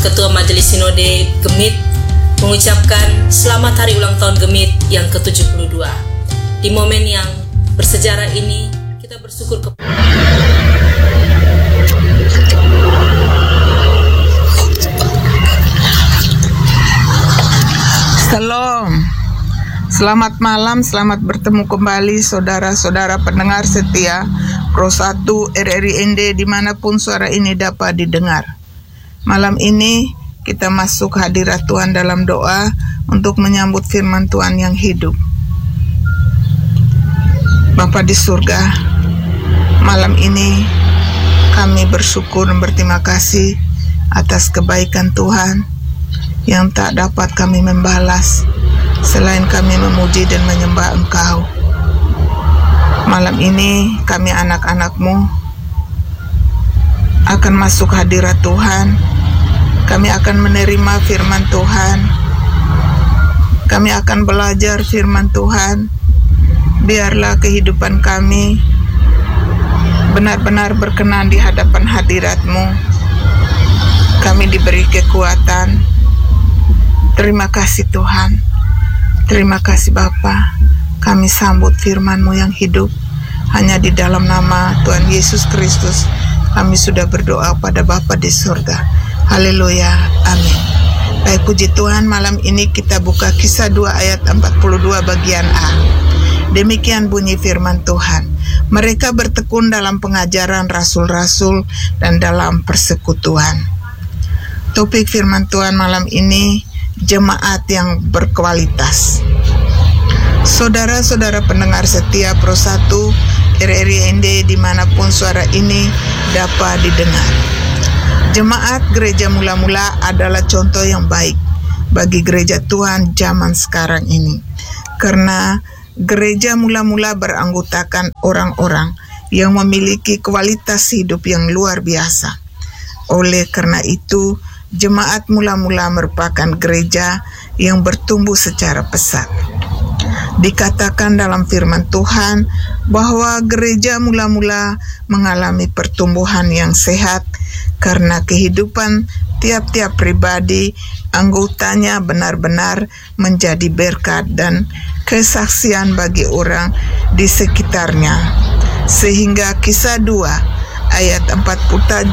Ketua Majelis Sinode Gemit mengucapkan selamat hari ulang tahun Gemit yang ke-72. Di momen yang bersejarah ini, kita bersyukur Shalom. Selamat malam, selamat bertemu kembali saudara-saudara pendengar setia Pro 1 RRI ND dimanapun suara ini dapat didengar. Malam ini kita masuk hadirat Tuhan dalam doa untuk menyambut firman Tuhan yang hidup. Bapa di surga, malam ini kami bersyukur dan berterima kasih atas kebaikan Tuhan yang tak dapat kami membalas selain kami memuji dan menyembah Engkau. Malam ini kami anak-anak-Mu akan masuk hadirat Tuhan. Kami akan menerima firman Tuhan. Kami akan belajar firman Tuhan. Biarlah kehidupan kami benar-benar berkenan di hadapan hadirat-Mu. Kami diberi kekuatan. Terima kasih Tuhan. Terima kasih Bapa. Kami sambut firman-Mu yang hidup. Hanya di dalam nama Tuhan Yesus Kristus kami sudah berdoa pada Bapa di surga. Haleluya. Amin. Baik, puji Tuhan, malam ini kita buka Kisah 2 ayat 42 bagian A. Demikian bunyi firman Tuhan. Mereka bertekun dalam pengajaran rasul-rasul dan dalam persekutuan. Topik firman Tuhan malam ini, jemaat yang berkualitas. Saudara-saudara pendengar setia Pro 1 RRI ND dimanapun suara ini dapat didengar. Jemaat gereja mula-mula adalah contoh yang baik bagi gereja Tuhan zaman sekarang ini. Karena gereja mula-mula beranggotakan orang-orang yang memiliki kualitas hidup yang luar biasa. Oleh karena itu, jemaat mula-mula merupakan gereja yang bertumbuh secara pesat. Dikatakan dalam firman Tuhan bahwa gereja mula-mula mengalami pertumbuhan yang sehat karena kehidupan tiap-tiap pribadi anggotanya benar-benar menjadi berkat dan kesaksian bagi orang di sekitarnya. Sehingga Kisah 2 ayat 47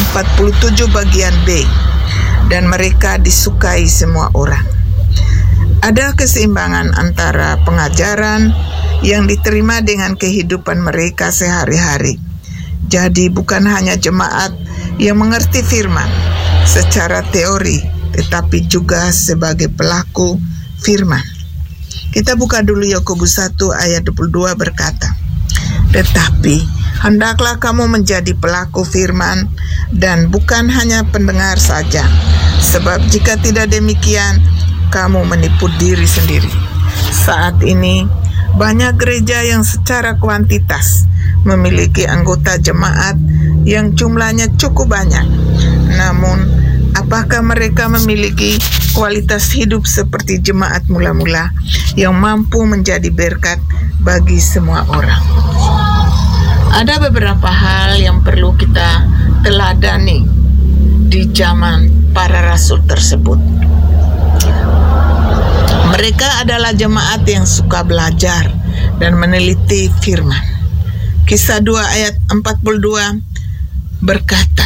bagian B, dan mereka disukai semua orang. Ada keseimbangan antara pengajaran yang diterima dengan kehidupan mereka sehari-hari. Jadi bukan hanya jemaat yang mengerti firman secara teori, tetapi juga sebagai pelaku firman. Kita buka dulu Yakobus 1 ayat 22 berkata, "Tetapi hendaklah kamu menjadi pelaku firman dan bukan hanya pendengar saja. Sebab jika tidak demikian, kamu menipu diri sendiri." Saat ini banyak gereja yang secara kuantitas memiliki anggota jemaat yang jumlahnya cukup banyak. Namun, apakah mereka memiliki kualitas hidup seperti jemaat mula-mula yang mampu menjadi berkat bagi semua orang? Ada beberapa hal yang perlu kita teladani di zaman para rasul tersebut. Mereka adalah jemaat yang suka belajar dan meneliti firman. Kisah 2 ayat 42 berkata,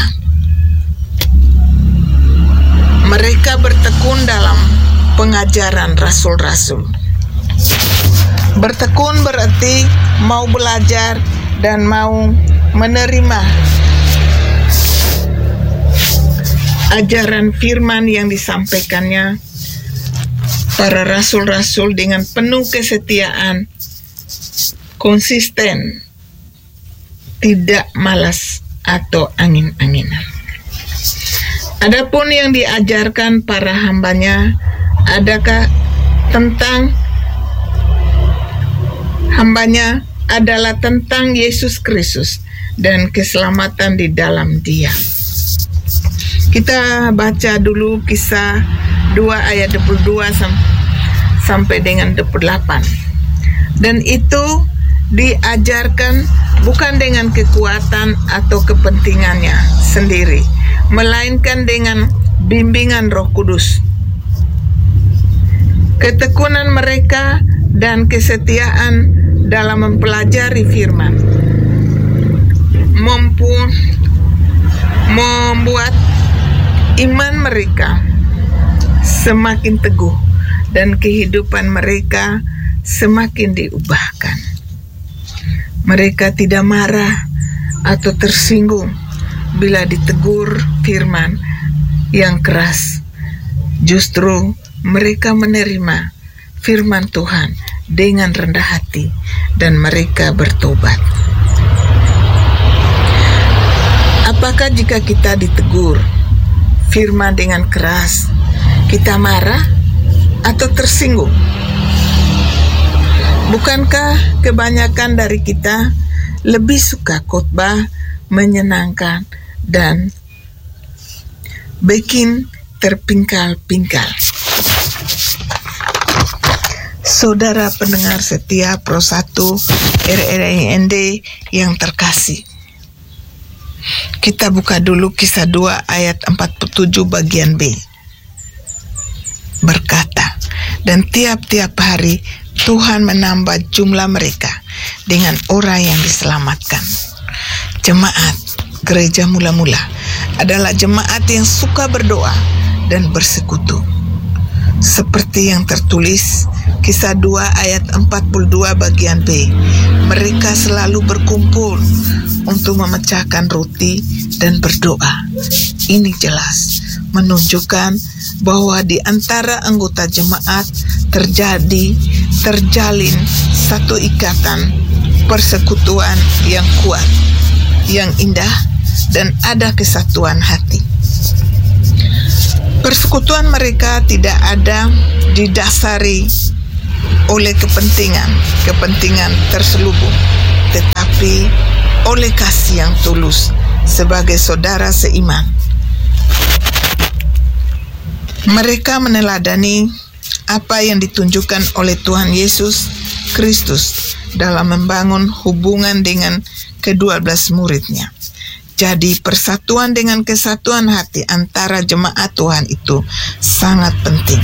mereka bertekun dalam pengajaran rasul-rasul. Bertekun berarti mau belajar dan mau menerima ajaran firman yang disampaikannya para rasul-rasul dengan penuh kesetiaan, konsisten, tidak malas atau angin-anginan. Adapun yang diajarkan para hambanya, adakah tentang hambanya adalah tentang Yesus Kristus dan keselamatan di dalam Dia. Kita baca dulu Kisah 2 ayat 22 sampai dengan 28. Dan itu diajarkan bukan dengan kekuatan atau kepentingannya sendiri, melainkan dengan bimbingan Roh Kudus. Ketekunan mereka dan kesetiaan dalam mempelajari firman membuat iman mereka semakin teguh dan kehidupan mereka semakin diubahkan. Mereka tidak marah atau tersinggung bila ditegur firman yang keras. Justru mereka menerima firman Tuhan dengan rendah hati dan mereka bertobat. Apakah jika kita ditegur firman dengan keras, kita marah atau tersinggung? Bukankah kebanyakan dari kita lebih suka khotbah menyenangkan dan bikin terpingkal-pingkal? Saudara pendengar setia Pro 1 RRIND yang terkasih, kita buka dulu Kisah 2 ayat 47 bagian B. Berkata, dan tiap-tiap hari Tuhan menambah jumlah mereka dengan orang yang diselamatkan. Jemaat gereja mula-mula adalah jemaat yang suka berdoa dan bersekutu. Seperti yang tertulis Kisah 2 ayat 42 bagian B, mereka selalu berkumpul untuk memecahkan roti dan berdoa. Ini jelas menunjukkan bahwa di antara anggota jemaat terjalin satu ikatan persekutuan yang kuat, yang indah, dan ada kesatuan hati. Persekutuan mereka tidak ada didasari oleh kepentingan terselubung, tetapi oleh kasih yang tulus sebagai saudara seiman. Mereka meneladani apa yang ditunjukkan oleh Tuhan Yesus Kristus dalam membangun hubungan dengan ke-12 muridnya. Jadi persatuan dengan kesatuan hati antara jemaat Tuhan itu sangat penting.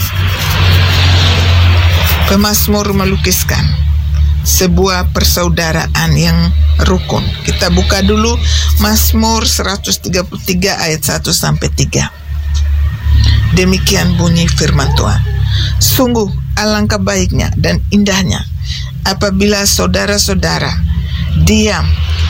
Pemazmur melukiskan sebuah persaudaraan yang rukun. Kita buka dulu Mazmur 133 ayat 1-3. Demikian bunyi firman Tuhan. Sungguh alangkah baiknya dan indahnya apabila saudara-saudara diam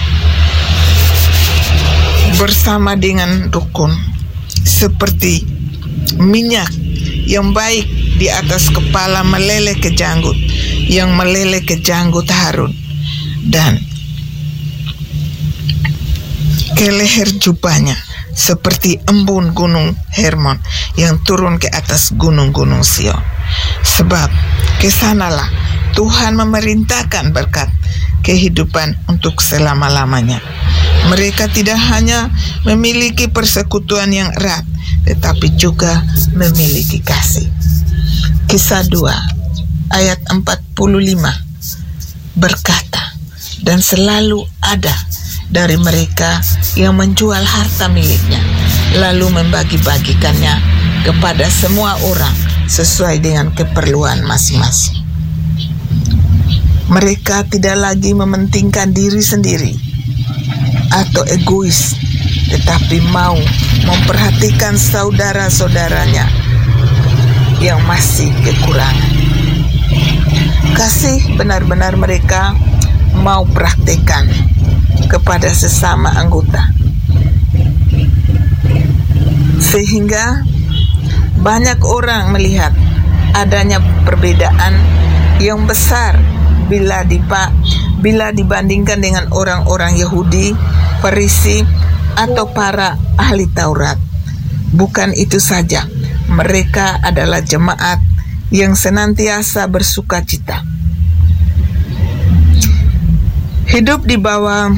bersama dengan rukun, seperti minyak yang baik di atas kepala meleleh ke janggut, yang meleleh ke janggut Harun, dan ke leher jubahnya seperti embun gunung Hermon yang turun ke atas gunung-gunung Sion. Sebab kesanalah Tuhan memerintahkan berkat kehidupan untuk selama-lamanya. Mereka tidak hanya memiliki persekutuan yang erat, tetapi juga memiliki kasih. Kisah 2 ayat 45 berkata, dan selalu ada dari mereka yang menjual harta miliknya, lalu membagi-bagikannya kepada semua orang sesuai dengan keperluan masing-masing. Mereka tidak lagi mementingkan diri sendiri atau egois, tetapi mau memperhatikan saudara-saudaranya yang masih kekurangan. Kasih benar-benar mereka mau praktekkan kepada sesama anggota, sehingga banyak orang melihat adanya perbedaan yang besar bila dibandingkan dengan orang-orang Yahudi, Farisi, atau para ahli Taurat. Bukan itu saja, mereka adalah jemaat yang senantiasa bersukacita. Hidup di bawah,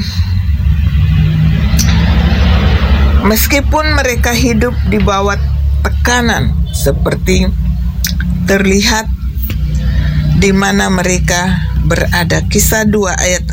meskipun mereka hidup di bawah tekanan seperti terlihat di mana mereka berada. Kisah 2 ayat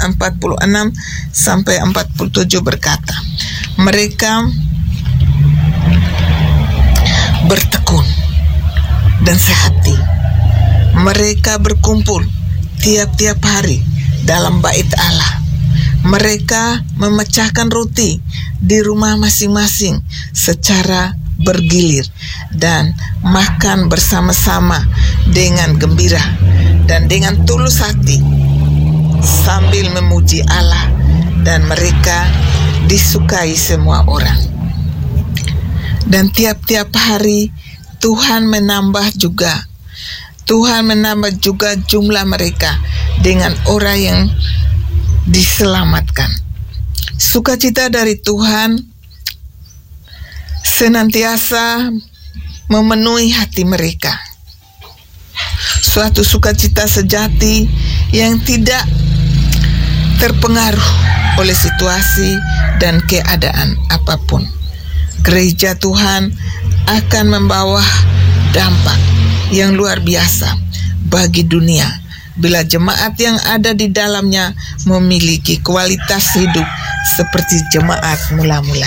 46-47 berkata, mereka bertekun dan sehati. Mereka berkumpul tiap-tiap hari dalam bait Allah. Mereka memecahkan roti di rumah masing-masing secara bergilir dan makan bersama-sama dengan gembira dan dengan tulus hati sambil memuji Allah, dan mereka disukai semua orang. Dan tiap-tiap hari Tuhan menambah juga jumlah mereka dengan orang yang diselamatkan. Sukacita dari Tuhan senantiasa memenuhi hati mereka. Suatu sukacita sejati yang tidak terpengaruh oleh situasi dan keadaan apapun. Gereja Tuhan akan membawa dampak yang luar biasa bagi dunia bila jemaat yang ada di dalamnya memiliki kualitas hidup seperti jemaat mula-mula.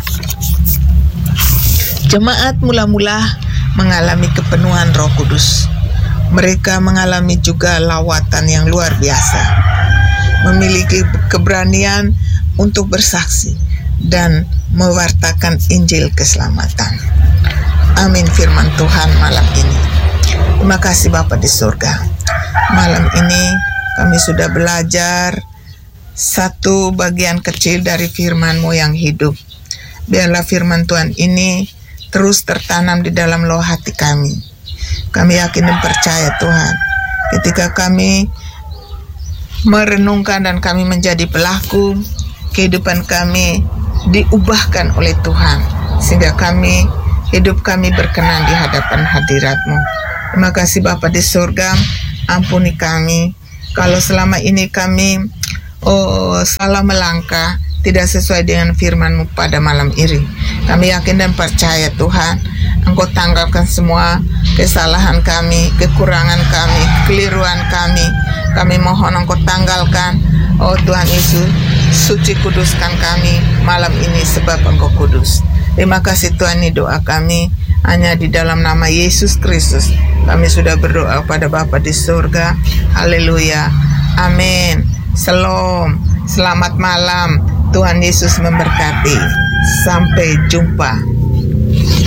Jemaat mula-mula mengalami kepenuhan Roh Kudus. Mereka mengalami juga lawatan yang luar biasa, memiliki keberanian untuk bersaksi dan mewartakan Injil keselamatan. Amin firman Tuhan malam ini. Terima kasih Bapa di surga. Malam ini kami sudah belajar satu bagian kecil dari firman-Mu yang hidup. Biarlah firman Tuhan ini terus tertanam di dalam loh hati kami. Kami yakin dan percaya Tuhan, ketika kami merenungkan dan kami menjadi pelaku, kehidupan kami diubahkan oleh Tuhan, sehingga hidup kami berkenan di hadapan hadirat-Mu. Terima kasih Bapa di surga. Ampuni kami kalau selama ini kami salah melangkah, tidak sesuai dengan firman-Mu pada malam ini. Kami yakin dan percaya Tuhan, Engkau tanggalkan semua kesalahan kami, kekurangan kami, kekeliruan kami. Kami mohon Engkau tanggalkan. Oh Tuhan Yesus, suci kuduskan kami malam ini sebab Engkau kudus. Terima kasih Tuhan, ini doa kami hanya di dalam nama Yesus Kristus. Kami sudah berdoa pada Bapa di surga. Haleluya. Amin. Shalom. Selamat malam. Tuhan Yesus memberkati. Sampai jumpa.